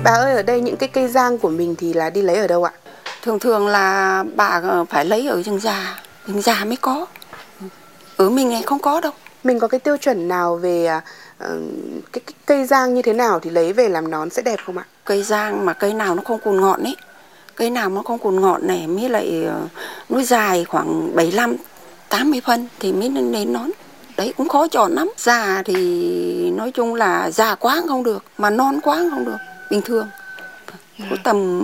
Bà ơi, ở đây những cái cây giang của mình thì là đi lấy ở đâu ạ? Thường thường là bà phải lấy ở rừng già mới có. Ở mình này không có đâu. Mình có cái tiêu chuẩn nào về cái cây giang như thế nào thì lấy về làm nón sẽ đẹp không ạ? Cây giang mà cây nào nó không cùn ngọn ấy, cây nào nó không cùn ngọn này mới lại nó dài khoảng 75-80 phân thì mới nên nón. Đấy cũng khó chọn lắm. Già thì nói chung là già quá cũng không được, mà non quá cũng không được, bình thường. Có tầm